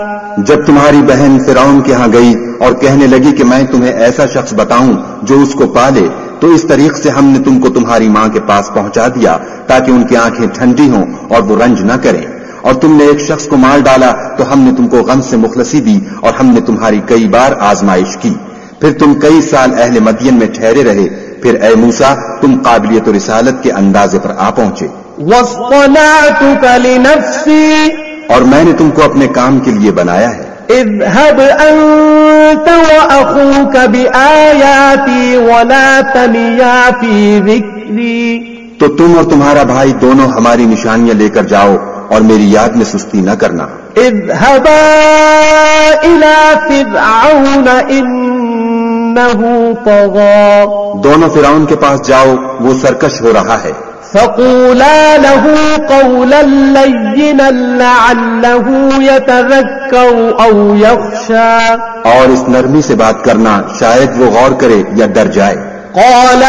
جب تمہاری بہن فرعون کے ہاں گئی اور کہنے لگی کہ میں تمہیں ایسا شخص بتاؤں جو اس کو پالے، تو اس طریق سے ہم نے تم کو تمہاری ماں کے پاس پہنچا دیا تاکہ ان کی آنکھیں ٹھنڈی ہوں اور وہ رنج نہ کریں، اور تم نے ایک شخص کو مار ڈالا تو ہم نے تم کو غم سے مخلصی دی، اور ہم نے تمہاری کئی بار آزمائش کی، پھر تم کئی سال اہل مدین میں ٹھہرے رہے، پھر اے موسیٰ تم قابلیت و رسالت کے اندازے پر آ پہنچے۔ وَاصْطَنَعْتُكَ لِنَفْسِي، اور میں نے تم کو اپنے کام کے لیے بنایا ہے۔ اذهب أنت وأخوك بآياتي ولا تنيا في ذكري، تو تم اور تمہارا بھائی دونوں ہماری نشانیاں لے کر جاؤ اور میری یاد میں سستی نہ کرنا۔ اذهبا إلى فرعون إنه طغى، دونوں فرعون کے پاس جاؤ، وہ سرکش ہو رہا ہے۔ فقولا له قولا لينا لعله يتذكر أو يخشى، اور اس نرمی سے بات کرنا، شاید وہ غور کرے یا ڈر جائے۔ قال